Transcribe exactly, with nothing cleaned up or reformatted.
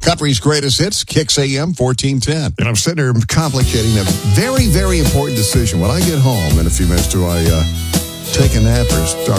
Country's Greatest Hits, Kicks A M, fourteen ten. And I'm sitting here complicating a very, very important decision. When I get home in a few minutes, do I uh, take a nap or start